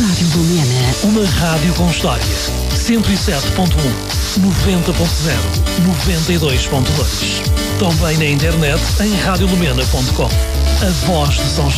Rádio Lumena. Uma rádio com história. 107.1, 90.0, 92.2. Também na internet em radiolumena.com. A voz de São João.